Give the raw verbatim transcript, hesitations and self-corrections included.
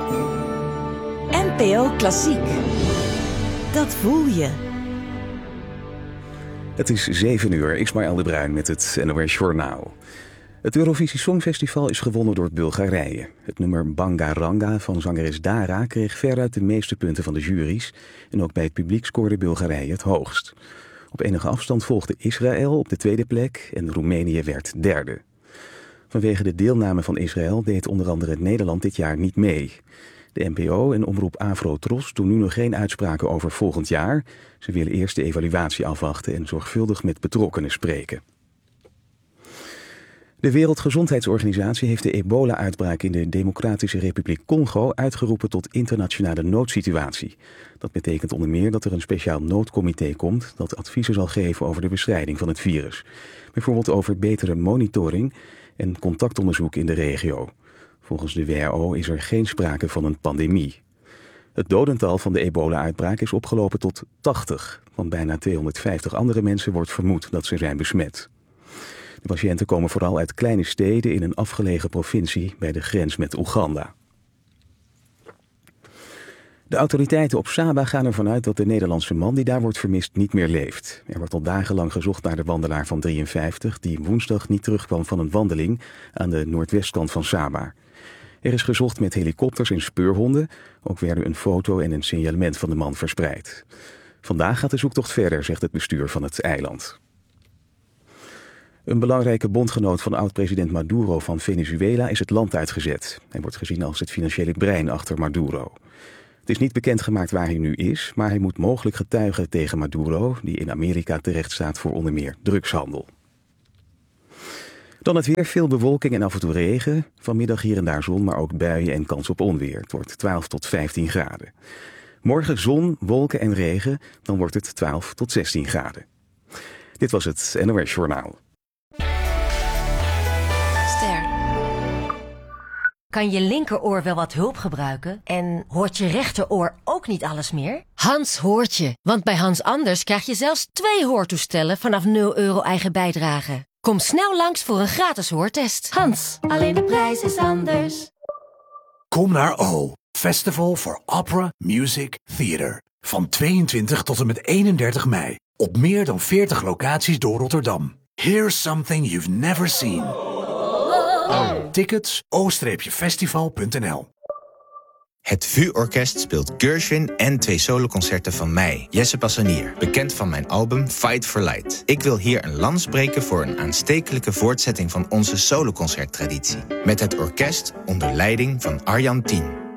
N P O Klassiek. Dat voel je. Het is zeven uur, Ismaël de Bruin met het N O S Journaal. Het Eurovisie Songfestival is gewonnen door Bulgarije. Het nummer Bangaranga van zangeres Dara kreeg veruit de meeste punten van de juries. En ook bij het publiek scoorde Bulgarije het hoogst. Op enige afstand volgde Israël op de tweede plek en Roemenië werd derde. Vanwege de deelname van Israël deed onder andere Nederland dit jaar niet mee. De N P O en omroep Afro-Tros doen nu nog geen uitspraken over volgend jaar. Ze willen eerst de evaluatie afwachten en zorgvuldig met betrokkenen spreken. De Wereldgezondheidsorganisatie heeft de ebola-uitbraak in de Democratische Republiek Congo uitgeroepen tot internationale noodsituatie. Dat betekent onder meer dat er een speciaal noodcomité komt dat adviezen zal geven over de bestrijding van het virus. Bijvoorbeeld over betere monitoring en contactonderzoek in de regio. Volgens de W H O is er geen sprake van een pandemie. Het dodental van de ebola-uitbraak is opgelopen tot tachtig. Van bijna tweehonderdvijftig andere mensen wordt vermoed dat ze zijn besmet. De patiënten komen vooral uit kleine steden in een afgelegen provincie bij de grens met Oeganda. De autoriteiten op Saba gaan ervan uit dat de Nederlandse man die daar wordt vermist niet meer leeft. Er wordt al dagenlang gezocht naar de wandelaar van drieënvijftig die woensdag niet terugkwam van een wandeling aan de noordwestkant van Saba. Er is gezocht met helikopters en speurhonden. Ook werden een foto en een signalement van de man verspreid. Vandaag gaat de zoektocht verder, zegt het bestuur van het eiland. Een belangrijke bondgenoot van oud-president Maduro van Venezuela is het land uitgezet. Hij wordt gezien als het financiële brein achter Maduro. Het is niet bekendgemaakt waar hij nu is, maar hij moet mogelijk getuigen tegen Maduro, die in Amerika terecht staat voor onder meer drugshandel. Dan het weer, veel bewolking en af en toe regen. Vanmiddag hier en daar zon, maar ook buien en kans op onweer. Het wordt twaalf tot vijftien graden. Morgen zon, wolken en regen, dan wordt het twaalf tot zestien graden. Dit was het N O S Journaal. Ster. Kan je linkeroor wel wat hulp gebruiken? En hoort je rechteroor ook niet alles meer? Hans hoort je, want bij Hans Anders krijg je zelfs twee hoortoestellen vanaf nul euro eigen bijdrage. Kom snel langs voor een gratis hoortest. Hans, alleen de prijs is anders. Kom naar O, Festival for Opera, Music, Theater. Van tweeëntwintig tot en met eenendertig mei. Op meer dan veertig locaties door Rotterdam. Here's something you've never seen. Tickets o-festival punt n l. Het V U-orkest speelt Gershwin en twee soloconcerten van mij, Jesse Passanier, bekend van mijn album Fight for Light. Ik wil hier een lans breken voor een aanstekelijke voortzetting van onze soloconcerttraditie. Met het orkest onder leiding van Arjan Tien.